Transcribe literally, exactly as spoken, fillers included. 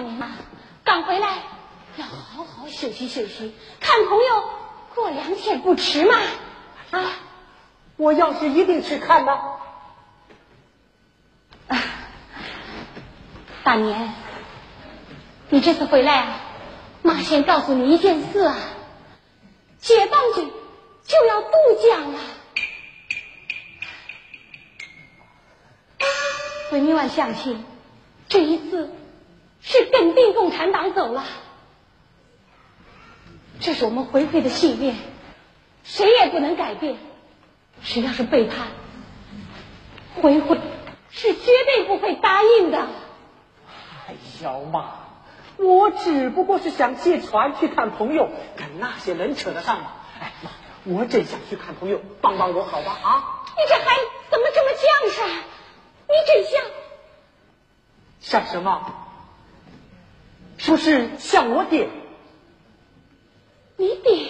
年啊，刚回来要好好休息休息，看朋友过两天不迟嘛。啊， 我要是一定去看呢？ 啊，大年，你这次回来啊，妈先告诉你一件事啊，解放军就要渡江了。回明晚乡亲，这一次是跟定共产党走了，这是我们回回的信念，谁也不能改变。谁要是背叛，回回是绝对不会答应的。 哎，小马，我只不过是想借船去看朋友，跟那些人扯得上吗？哎妈，我真想去看朋友，帮帮我好吧？啊！ 你这孩子怎么这么犟噻？你真像像什么？说是像我爹。 你爹